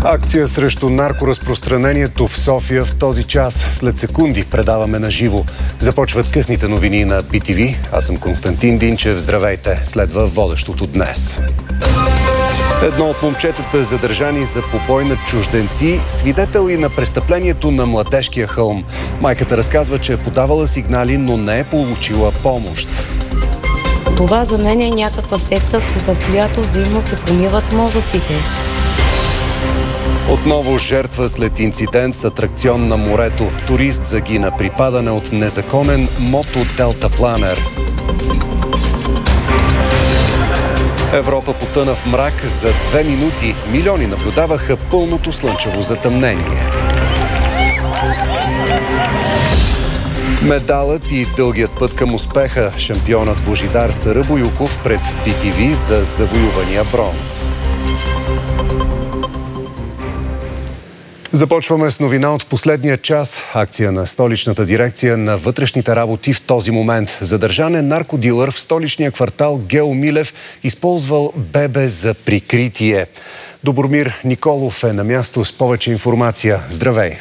Акция срещу наркоразпространението в София в този час. След секунди предаваме на живо. Започват късните новини на BTV. Аз съм Константин Динчев. Здравейте. Следва водещото днес. Едно от момчетата, задържани за побой на чужденци, свидетели на престъплението на Младежкия хълм. Майката разказва, че е подавала сигнали, но не е получила помощ. Това за мен е някаква секта, в която взаимно се помиват мозъците. Отново жертва след инцидент с атракцион на морето. Турист загина при падане от незаконен мото-делтапланер. Европа потъна в мрак за 2 минути. Милиони наблюдаваха пълното слънчево затъмнение. Медалът и дългият път към успеха. Шампионът Божидар Сарабоюков пред BTV за завоювания бронз. Започваме с новина от последния час. Акция на столичната дирекция на вътрешните работи в този момент. Задържан е наркодилър в столичния квартал Гео Милев, използвал бебе за прикритие. Добромир Николов е на място с повече информация. Здравей!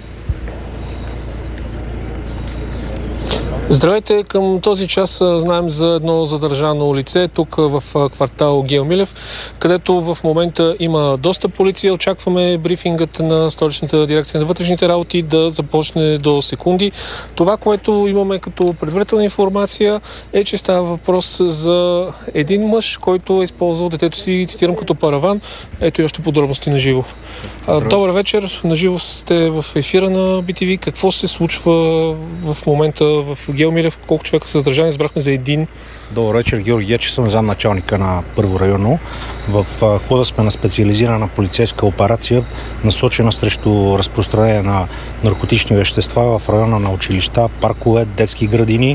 Здравейте! Към този час знаем за едно задържано лице тук в квартал Гео Милев, където в момента има доста полиция. Очакваме брифингът на столичната дирекция на вътрешните работи да започне до секунди. Това, което имаме като предварителна информация е, че става въпрос за един мъж, който е използвал детето си, цитирам, като параван. Ето и още подробности на живо. Добър вечер! На живо сте в ефира на BTV. Какво се случва в момента в Гео Милев? Колко човека са задържани? Избрахме за един. Добър вечер, Георги Гечев, съм замначалника на първо районно. В хода сме на специализирана полицейска операция, насочена срещу разпространение на наркотични вещества в района на училища, паркове, детски градини,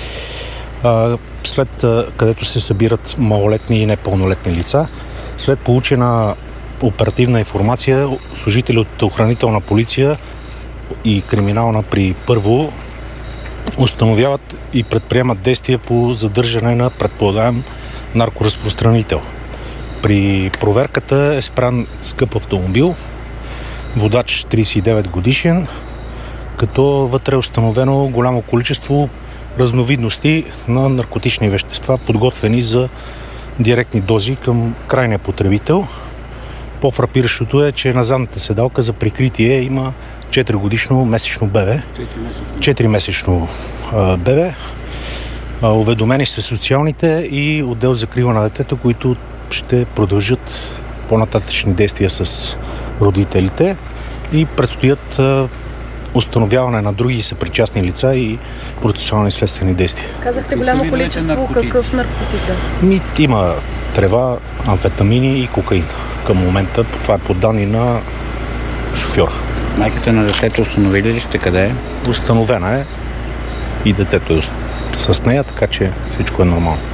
където се събират малолетни и непълнолетни лица. След получена оперативна информация, служители от охранителна полиция и криминална при първо установяват и предприемат действия по задържане на предполагаем наркоразпространител. При проверката е спрян скъп автомобил, водач 39 годишен, като вътре е установено голямо количество разновидности на наркотични вещества, подготвени за директни дози към крайния потребител. По-фрапиращото е, че на задната седалка за прикритие има 4-годишно месечно бебе. 4-месечно бебе. Уведомени са социалните и отдел за закрила на детето, които ще продължат по-нататъчни действия с родителите и предстоят установяване на други съпричастни лица и процесуални следствени действия. Казахте голямо количество. Какъв наркотик? Има трева, амфетамини и кокаин. Към момента това е по данни на шофьора. Майката на детето установили ли сте къде е? Установена е и детето е с нея, така че всичко е нормално.